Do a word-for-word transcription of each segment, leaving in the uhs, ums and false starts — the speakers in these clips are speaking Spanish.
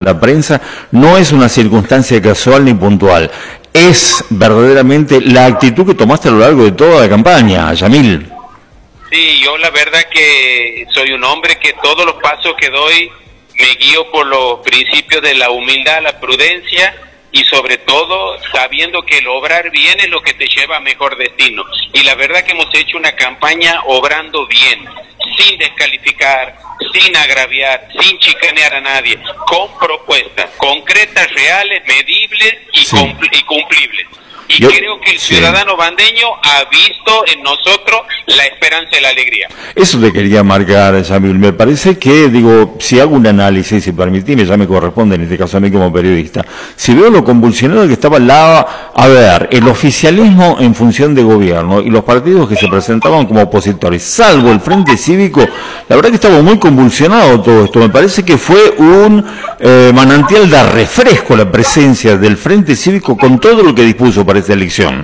la prensa, no es una circunstancia casual ni puntual. Es verdaderamente la actitud que tomaste a lo largo de toda la campaña, Yamil. Sí, yo la verdad que soy un hombre que todos los pasos que doy me guío por los principios de la humildad, la prudencia y sobre todo sabiendo que el obrar bien es lo que te lleva a mejor destino. Y la verdad que hemos hecho una campaña obrando bien, sin descalificar, sin agraviar, sin chicanear a nadie, con propuestas concretas, reales, medibles y, sí. cumpl y cumplibles. Y Yo, creo que el sí. ciudadano bandeño ha visto en nosotros la esperanza y la alegría. Eso te quería marcar, Yamil. Me parece que, digo, si hago un análisis, si permitime, ya me corresponde en este caso a mí como periodista, si veo lo convulsionado que estaba al lado, a ver, el oficialismo en función de gobierno y los partidos que se presentaban como opositores, salvo el Frente Cívico, la verdad que estaba muy convulsionado todo esto. Me parece que fue un eh, manantial de refresco la presencia del Frente Cívico con todo lo que dispuso para esta elección.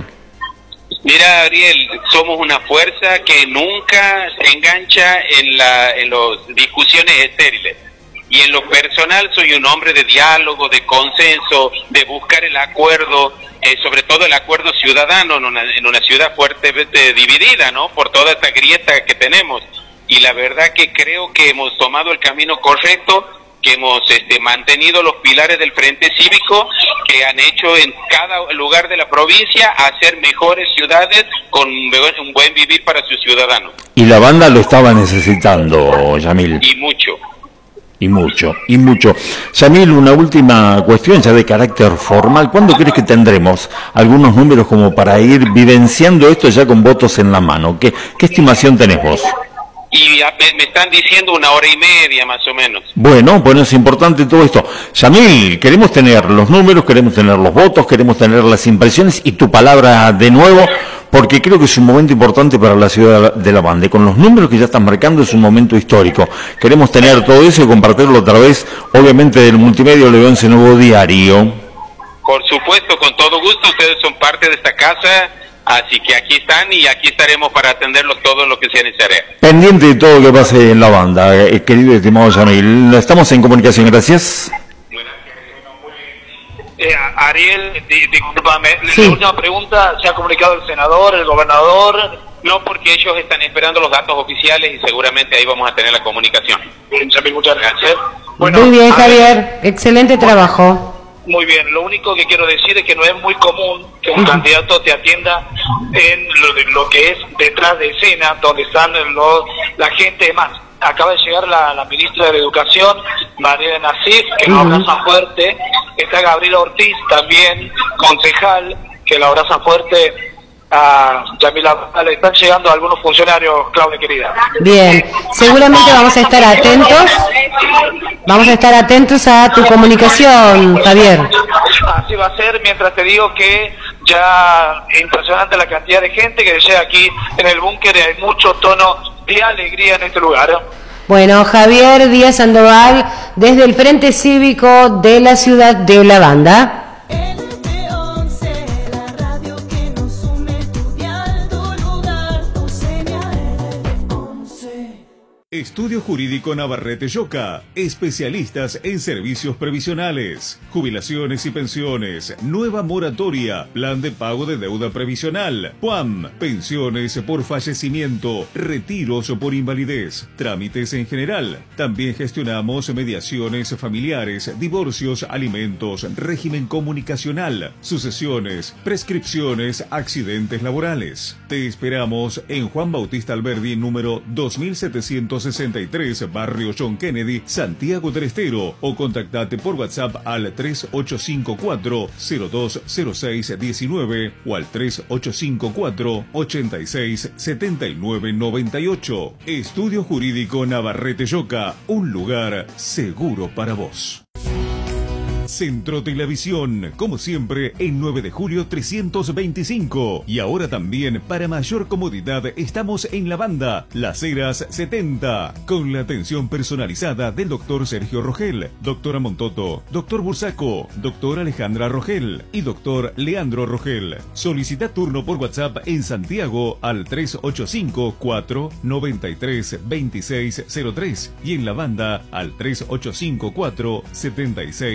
Mira, Ariel, somos una fuerza que nunca se engancha en la en las discusiones estériles. Y en lo personal soy un hombre de diálogo, de consenso, de buscar el acuerdo, eh, sobre todo el acuerdo ciudadano en una, en una ciudad fuertemente dividida, ¿no? Por toda esta grieta que tenemos. Y la verdad que creo que hemos tomado el camino correcto, que hemos este, mantenido los pilares del Frente Cívico, que han hecho en cada lugar de la provincia hacer mejores ciudades con un buen vivir para sus ciudadanos. Y la banda lo estaba necesitando, Yamil. Y mucho. Y mucho, y mucho. Yamil, una última cuestión ya de carácter formal. ¿Cuándo crees que tendremos algunos números como para ir vivenciando esto ya con votos en la mano? ¿Qué, qué estimación tenés vos? Y me están diciendo una hora y media más o menos. Bueno, bueno, es importante todo esto. Yamil, queremos tener los números, queremos tener los votos, queremos tener las impresiones y tu palabra de nuevo, porque creo que es un momento importante para la ciudad de La Banda. Con los números que ya estás marcando es un momento histórico. Queremos tener todo eso y compartirlo a través, obviamente, del multimedia Leonce Nuevo Diario. Por supuesto, con todo gusto, ustedes son parte de esta casa. Así que aquí están y aquí estaremos para atenderlos todo lo que sea necesario. Pendiente de todo lo que pase en La Banda, eh, querido y estimado Yamil. Estamos en comunicación, gracias. Eh, Ariel, di, discúlpame, sí. La última pregunta, ¿se ha comunicado el senador, el gobernador? No, porque ellos están esperando los datos oficiales y seguramente ahí vamos a tener la comunicación. Yamil, muchas gracias. Bueno, muy bien, Javier, excelente bueno, trabajo. Muy bien, lo único que quiero decir es que no es muy común que un candidato te atienda en lo, de, lo que es detrás de escena, donde están los, la gente más. Acaba de llegar la, la ministra de Educación, María Nasif, que nos abraza fuerte. Está Gabriel Ortiz, también concejal, que la abraza fuerte a Yamila. Le están llegando algunos funcionarios, Claudia querida. Bien, seguramente vamos a estar atentos. Vamos a estar atentos a tu comunicación, Javier. Así va a ser, mientras te digo que ya impresionante la cantidad de gente que llega aquí en el búnker y hay mucho tono de alegría en este lugar. Bueno, Javier Díaz Sandoval, desde el Frente Cívico de la ciudad de La Banda. Estudio Jurídico Navarrete Lloca, especialistas en servicios previsionales, jubilaciones y pensiones, nueva moratoria, plan de pago de deuda previsional, P U A M, pensiones por fallecimiento, retiros por invalidez, trámites en general. También gestionamos mediaciones familiares, divorcios, alimentos, régimen comunicacional, sucesiones, prescripciones, accidentes laborales. Te esperamos en Juan Bautista Alberdi, número dos mil setecientos sesenta y tres, Barrio John Kennedy, Santiago del Estero, o contactate por WhatsApp al tres ocho cinco cuatro cero dos cero seis uno nueve o al tres ocho cinco cuatro ocho seis siete nueve nueve ocho. Estudio Jurídico Navarrete Lloca, un lugar seguro para vos. Centro Televisión, como siempre, en nueve de julio trescientos veinticinco. Y ahora también, para mayor comodidad, estamos en La Banda, Las Heras setenta, con la atención personalizada del doctor Sergio Rogel, doctora Montoto, doctor Bursaco, doctora Alejandra Rogel y doctor Leandro Rogel. Solicita turno por WhatsApp en Santiago al tres ocho cinco cuatro nueve tres dos seis cero tres y en La Banda al tres ocho cinco cuatro siete seis